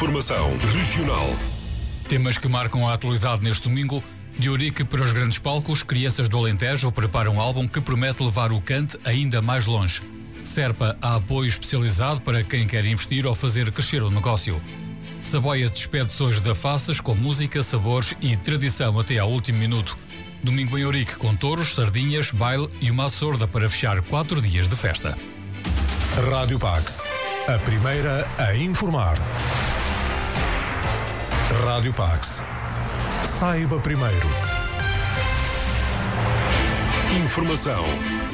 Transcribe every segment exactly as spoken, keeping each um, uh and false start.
Informação regional. Temas que marcam a atualidade neste domingo. De Ourique para os grandes palcos, crianças do Alentejo preparam um álbum que promete levar o cante ainda mais longe. Serpa há apoio especializado para quem quer investir ou fazer crescer o negócio. Saboia despede-se hoje da Faças com música, sabores e tradição até ao último minuto. Domingo em Ourique com touros, sardinhas, baile e uma sorda para fechar quatro dias de festa. Rádio Pax, a primeira a informar. Rádio Pax. Saiba primeiro. Informação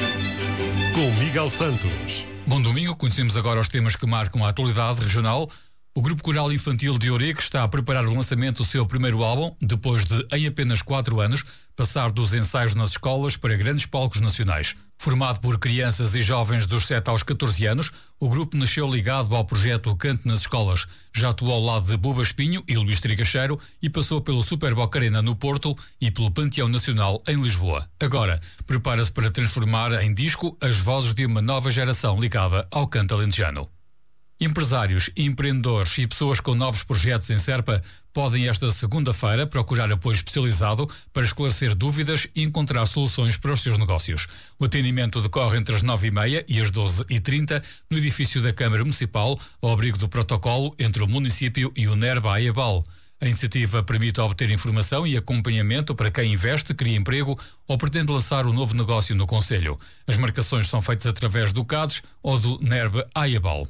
com Miguel Santos. Bom domingo, conhecemos agora os temas que marcam a atualidade regional. O Grupo Coral Infantil de Ourique está a preparar o lançamento do seu primeiro álbum, depois de, em apenas quatro anos, passar dos ensaios nas escolas para grandes palcos nacionais. Formado por crianças e jovens dos sete aos catorze anos, o grupo nasceu ligado ao projeto Cante nas Escolas. Já atuou ao lado de Buba Espinho e Luís Trigacheiro e passou pelo Super Boca Arena no Porto e pelo Panteão Nacional em Lisboa. Agora, prepara-se para transformar em disco as vozes de uma nova geração ligada ao canto alentejano. Empresários, empreendedores e pessoas com novos projetos em Serpa podem esta segunda-feira procurar apoio especializado para esclarecer dúvidas e encontrar soluções para os seus negócios. O atendimento decorre entre as nove e meia e as doze e trinta no edifício da Câmara Municipal, ao abrigo do protocolo entre o município e o NERBA Aiabal. A iniciativa permite obter informação e acompanhamento para quem investe, cria emprego ou pretende lançar um novo negócio no concelho. As marcações são feitas através do CADES ou do NERBA Aiabal.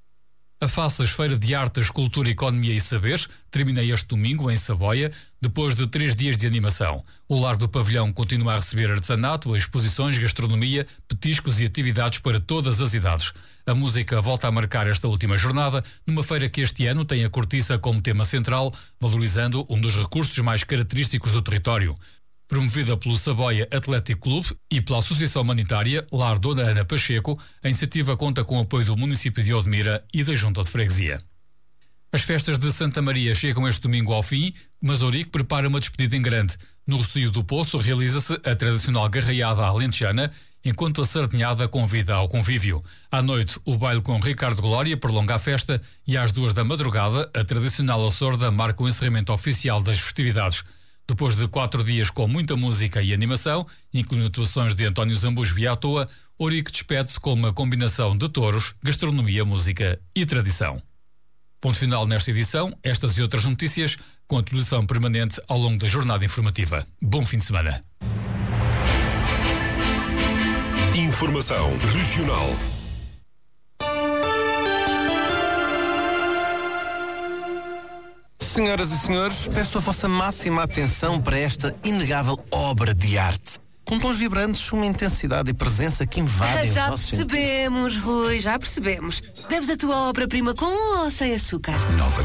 A Faças Feira de Artes, Cultura, Economia e Saberes termina este domingo em Saboia, depois de três dias de animação. O Lar do Pavilhão continua a receber artesanato, exposições, gastronomia, petiscos e atividades para todas as idades. A música volta a marcar esta última jornada, numa feira que este ano tem a cortiça como tema central, valorizando um dos recursos mais característicos do território. Promovida pelo Saboia Atlético Clube e pela Associação Humanitária Lar Dona Ana Pacheco, a iniciativa conta com o apoio do município de Odmira e da Junta de Freguesia. As festas de Santa Maria chegam este domingo ao fim, mas Ourique prepara uma despedida em grande. No Rocio do Poço realiza-se a tradicional garraiada alentejana, enquanto a sardinhada convida ao convívio. À noite, o baile com Ricardo Glória prolonga a festa e às duas da madrugada, a tradicional sorda marca o encerramento oficial das festividades. Depois de quatro dias com muita música e animação, incluindo atuações de António Zambujo e à toa, Ourique despede-se com uma combinação de touros, gastronomia, música e tradição. Ponto final nesta edição, estas e outras notícias, com atualização permanente ao longo da jornada informativa. Bom fim de semana. Informação regional. Senhoras e senhores, peço a vossa máxima atenção para esta inegável obra de arte. Com tons vibrantes, uma intensidade e presença que invadem Já os nossos sentidos. percebemos, Rui, já percebemos. Deves a tua obra-prima com ou sem açúcar? Novamente.